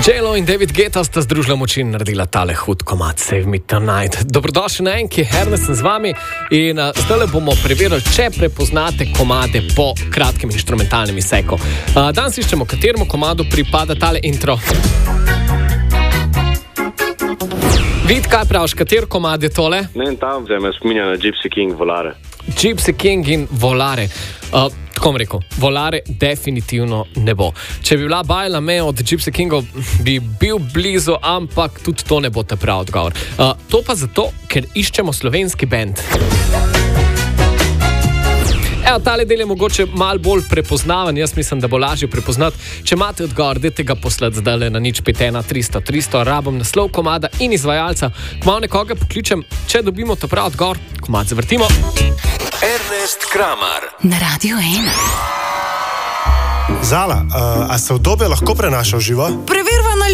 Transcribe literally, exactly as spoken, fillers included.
J-Lo in David Guetta sta združila moči in naredila tale hud komad Save Me Tonight. Dobrodošli na enki, Ernest sem z vami in uh, zdaj bomo preverili, če prepoznate komade po kratkem inštrumentalnem izseku. Uh, danes iščemo, kateremu komadu pripada tale intro. Vid, kaj praviš, kater komad je tole? Ne, tam me spominja na Gypsy King Volare. Gypsy King in Volare. Uh, tako bom rekel, Volare definitivno ne bo. Če bi bila bajla me od Gypsy Kingov, bi bil blizu, ampak tudi to ne bo ta prav odgovor. Uh, to pa zato, ker iščemo slovenski bend. Evo, tale del je mogoče malo bolj prepoznaven, jaz mislim, da bo lažje prepoznati. Če imate odgovor, dajte ga poslati zdaj na nič pet ena tristo tristo, rabim naslov komada in izvajalca. Kmalu nekoga pokličem, če dobimo ta prav odgovor, komad zavrtimo. Ernest Kramar na Radio ena. Zala, uh, a se udobje lahko prenaša v živo? Preverva na